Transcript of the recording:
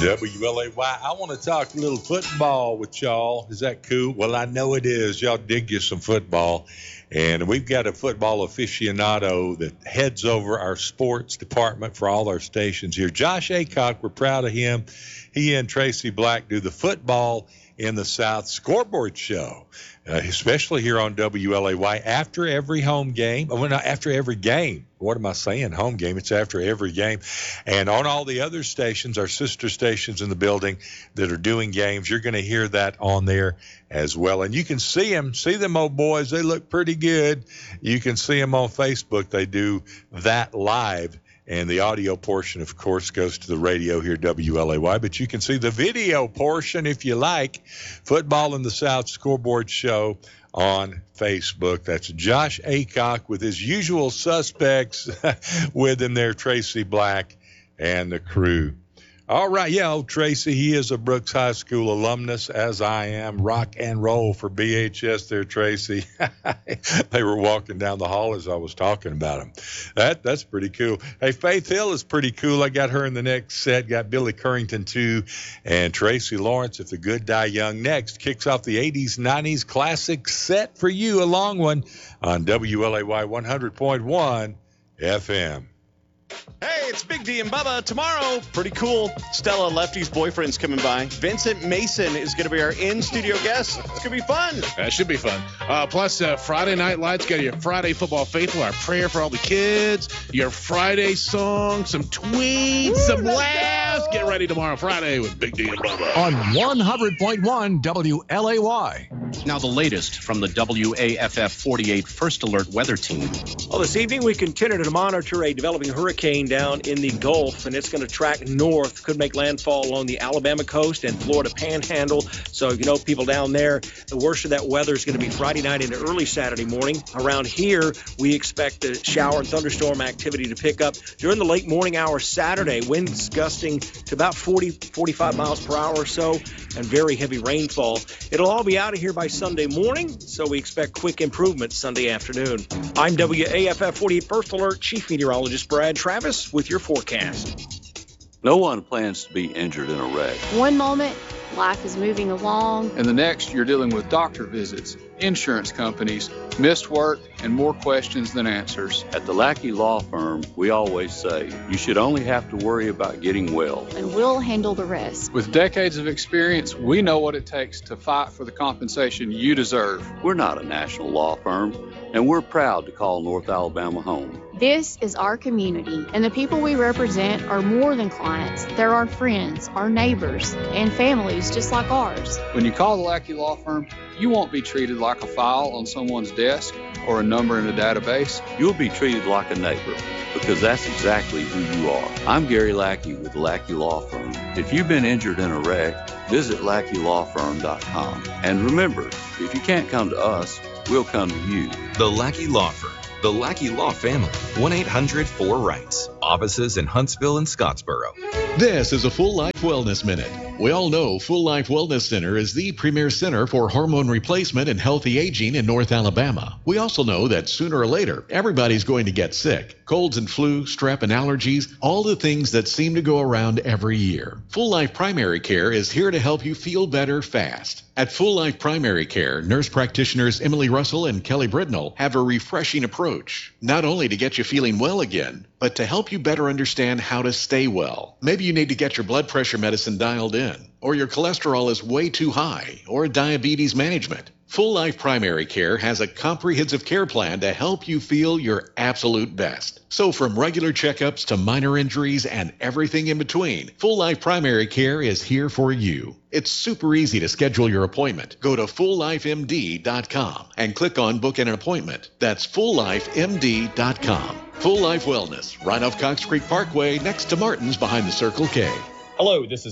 WLAY. I want to talk a little football with y'all. Is that cool? Well, I know it is. Y'all dig you some football. And we've got a football aficionado that heads over our sports department for all our stations here. Josh Aycock, we're proud of him. He and Tracy Black do the Football in the South scoreboard show, especially here on WLAY after every home game. Well, not after every game. What am I saying? Home game. It's after every game. And on all the other stations, our sister stations in the building that are doing games, you're going to hear that on there as well. And you can see them old boys. They look pretty good. You can see them on Facebook. They do that live. And the audio portion, of course, goes to the radio here, WLAY. But you can see the video portion, if you like, Football in the South scoreboard show on Facebook. That's Josh Aycock with his usual suspects with him there, Tracy Black and the crew. All right, old Tracy, he is a Brooks High School alumnus, as I am. Rock and roll for BHS there, Tracy. They were walking down the hall as I was talking about him. That's pretty cool. Hey, Faith Hill is pretty cool. I got her in the next set. Got Billy Currington, too. And Tracy Lawrence, If the Good Die Young, next. Kicks off the 80s, 90s classic set for you, a long one, on WLAY 100.1 FM. Hey, it's Big D and Bubba. Tomorrow, pretty cool. Stella Lefty's boyfriend's coming by. Vincent Mason is going to be our in-studio guest. It's going to be fun. That should be fun. Plus, Friday Night Lights, got your Friday Football Faithful, our prayer for all the kids, your Friday song, some tweets, some laughs. Get ready tomorrow, Friday, with Big D and Bubba. On 100.1 WLAY. Now the latest from the WAFF 48 First Alert Weather Team. Well, this evening we continue to monitor a developing hurricane down in the Gulf, and it's going to track north, could make landfall along the Alabama coast and Florida panhandle. So, people down there, the worst of that weather is going to be Friday night into early Saturday morning. Around here, we expect the shower and thunderstorm activity to pick up during the late morning hours Saturday. Winds gusting to about 45 miles per hour or so, and very heavy rainfall. It'll all be out of here by Sunday morning, so we expect quick improvement Sunday afternoon. I'm WAFF 48 First Alert Chief Meteorologist Brad Travis with your forecast. No one plans to be injured in a wreck. One moment, life is moving along. And the next, you're dealing with doctor visits, insurance companies, missed work, and more questions than answers. At the Lackey Law Firm, we always say, you should only have to worry about getting well. And we'll handle the rest. With decades of experience, we know what it takes to fight for the compensation you deserve. We're not a national law firm, and we're proud to call North Alabama home. This is our community, and the people we represent are more than clients. They're our friends, our neighbors, and families just like ours. When you call the Lackey Law Firm, you won't be treated like a file on someone's desk or a number in a database. You'll be treated like a neighbor, because that's exactly who you are. I'm Gary Lackey with the Lackey Law Firm. If you've been injured in a wreck, visit LackeyLawFirm.com. And remember, if you can't come to us, we'll come to you. The Lackey Law Firm. The Lackey Law Family. 1-800-4-RIGHTS. Offices in Huntsville and Scottsboro. This is a Full Life Wellness Minute. We all know Full Life Wellness Center is the premier center for hormone replacement and healthy aging in North Alabama. We also know that sooner or later, everybody's going to get sick. Colds and flu, strep and allergies, all the things that seem to go around every year. Full Life Primary Care is here to help you feel better fast. At Full Life Primary Care, nurse practitioners Emily Russell and Kelly Britnell have a refreshing approach, not only to get you feeling well again, but to help you better understand how to stay well. Maybe you need to get your blood pressure medicine dialed in, or your cholesterol is way too high, or diabetes management. Full Life Primary Care has a comprehensive care plan to help you feel your absolute best. So from regular checkups to minor injuries and everything in between, Full Life Primary Care is here for you. It's super easy to schedule your appointment. Go to FullLifeMD.com and click on Book an Appointment. That's FullLifeMD.com. Full Life Wellness, right off Cox Creek Parkway, next to Martin's behind the Circle K. Hello, this is